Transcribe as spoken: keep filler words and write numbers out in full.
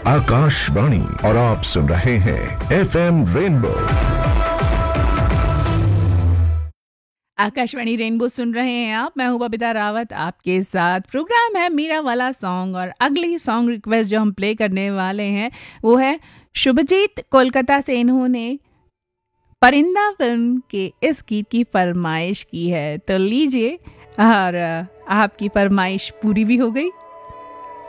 आकाशवाणी और आप सुन रहे हैं F M rainbow. Akashvani rainbow सुन रहे हैं आप। मैं हूँ बबीता रावत आपके साथ। प्रोग्राम है मेरा वाला सॉन्ग और अगली सॉन्ग रिक्वेस्ट जो हम प्ले करने वाले हैं वो है शुभजीत कोलकाता से। इन्होंने परिंदा फिल्म के इस गीत की फरमाइश की है, तो लीजिए। और आपकी फरमाइश पूरी भी हो गई।